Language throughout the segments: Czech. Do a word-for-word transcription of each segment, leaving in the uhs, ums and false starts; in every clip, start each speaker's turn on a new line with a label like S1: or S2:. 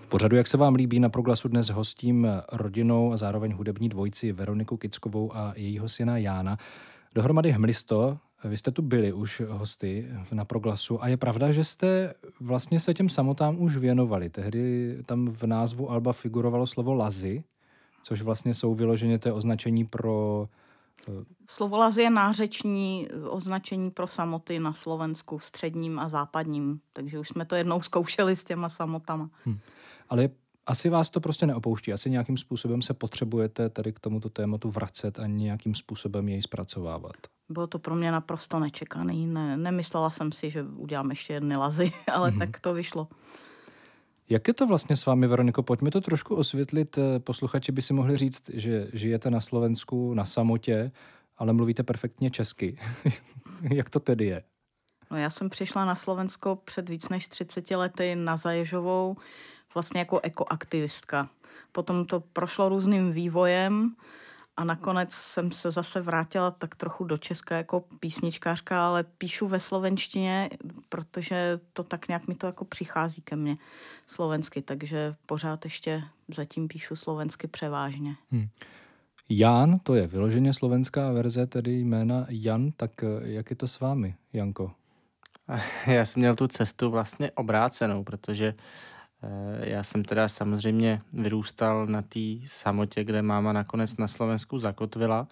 S1: V pořadu, jak se vám líbí, na Proglasu dnes hostím rodinnou a zároveň hudební dvojici Veroniku Kickovou a jejího syna Jána. Dohromady Hmlisto, vy jste tu byli už hosty na Proglasu a je pravda, že jste vlastně se těm samotám už věnovali. Tehdy tam v názvu alba figurovalo slovo lazy, což vlastně jsou vyloženě to označení pro...
S2: Slovo lazy je nářeční označení pro samoty na Slovensku, středním a západním, takže už jsme to jednou zkoušeli s těma samotama.
S1: Hm. Ale asi vás to prostě neopouští. Asi nějakým způsobem se potřebujete tady k tomuto tématu vracet a nějakým způsobem jej zpracovávat.
S2: Bylo to pro mě naprosto nečekaný. Ne, nemyslela jsem si, že udělám ještě jedny lazy, ale mm-hmm. tak to vyšlo.
S1: Jak je to vlastně s vámi, Veroniko? Pojďme to trošku osvětlit. Posluchači by si mohli říct, že žijete na Slovensku na samotě, ale mluvíte perfektně česky. Jak to tedy je?
S2: No, já jsem přišla na Slovensko před víc než třiceti lety na Zaježovou vlastně jako ekoaktivistka. Potom to prošlo různým vývojem a nakonec jsem se zase vrátila tak trochu do Česka jako písničkářka, ale píšu ve slovenštině, protože to tak nějak mi to jako přichází ke mně slovensky, takže pořád ještě zatím píšu slovensky převážně.
S1: Hmm. Jan, to je vyloženě slovenská verze, tedy jména Jan, tak jak je to s vámi, Janko?
S3: Já jsem měl tu cestu vlastně obrácenou, protože já jsem teda samozřejmě vyrůstal na té samotě, kde máma nakonec na Slovensku zakotvila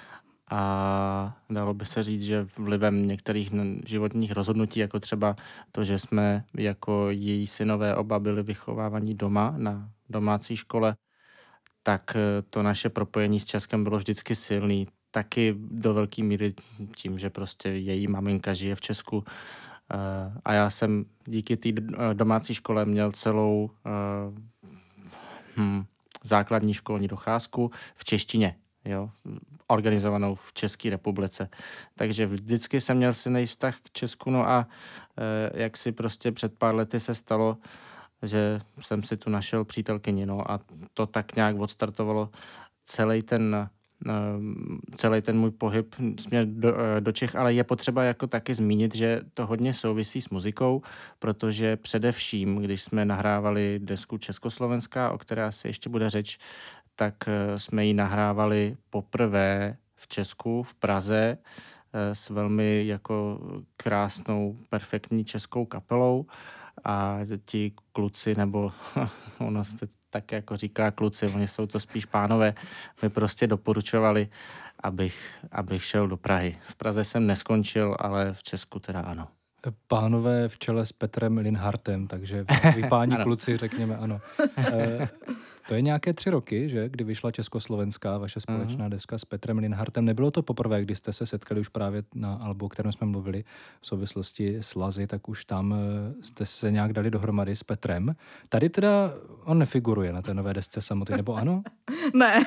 S3: a dalo by se říct, že vlivem některých životních rozhodnutí, jako třeba to, že jsme jako její synové oba byli vychovávaní doma na domácí škole, tak to naše propojení s Českem bylo vždycky silný. Taky do velké míry tím, že prostě její maminka žije v Česku. A já jsem díky té domácí škole měl celou uh, hm, základní školní docházku v češtině, jo, organizovanou v České republice. Takže vždycky jsem měl silný vztah k Česku, no a uh, jak si prostě před pár lety se stalo, že jsem si tu našel přítelkyni, no a to tak nějak odstartovalo celý ten celý ten můj pohyb směr do, do Čech, ale je potřeba jako taky zmínit, že to hodně souvisí s muzikou, protože především, když jsme nahrávali desku Československá, o které asi ještě bude řeč, tak jsme ji nahrávali poprvé v Česku, v Praze, s velmi jako krásnou, perfektní českou kapelou. A ti kluci, nebo ono se tak jako říká kluci, oni jsou to spíš pánové, mi prostě doporučovali, abych, abych šel do Prahy. V Praze jsem neskončil, ale v Česku teda ano.
S1: Pánové v čele s Petrem Linhartem, takže vy páni kluci, řekněme ano. E, to je nějaké tři roky, že, kdy vyšla Československá, vaše společná uh-huh. deska s Petrem Linhartem. Nebylo to poprvé, kdy jste se setkali už právě na albu, o kterém jsme mluvili v souvislosti s Lazy, tak už tam jste se nějak dali dohromady s Petrem. Tady teda on nefiguruje na té nové desce samotný, nebo ano?
S2: Ne.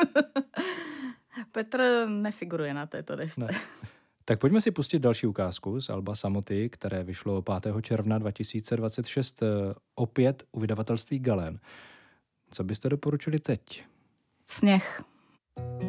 S2: Petr nefiguruje na této desce. Ne.
S1: Tak pojďme si pustit další ukázku z alba Samoty, které vyšlo pátého června dva tisíce dvacet šest opět u vydavatelství Galén. Co byste doporučili teď?
S2: Sněh.